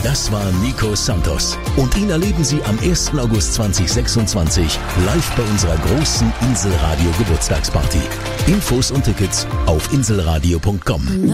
Das war Nico Santos. Und ihn erleben Sie am 1. August 2026 live bei unserer großen Inselradio Geburtstagsparty. Infos und Tickets auf inselradio.com.